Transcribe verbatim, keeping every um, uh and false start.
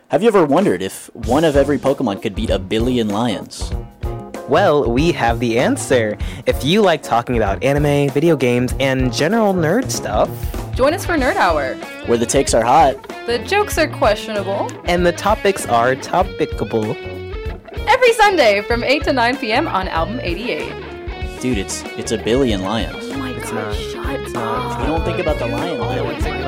Have you ever wondered if one of every Pokemon could beat a billion lions? Well, we have the answer. If you like talking about anime, video games, and general nerd stuff, join us for Nerd Hour, where the takes are hot, the jokes are questionable, and the topics are topicable. Every Sunday from eight to nine p.m. on Album eighty-eight. Dude, it's it's a billion lions. Oh my It's god, not. shut It's up. not. You don't think about the lion lion.